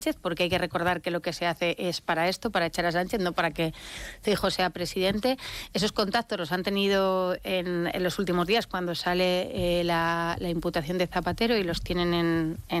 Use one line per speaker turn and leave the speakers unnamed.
porque hay que recordar que lo que se hace es para esto, para echar a Sánchez, no para que Feijóo sea presidente. Esos contactos los han tenido en los últimos días cuando sale la imputación de Zapatero y los tienen en